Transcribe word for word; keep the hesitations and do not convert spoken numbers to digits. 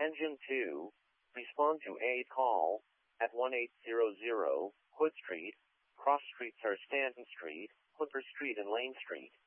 Engine two, respond to a call at one eight hundred Hood Street. Cross streets are Stanton Street, Clipper Street and Lane Street.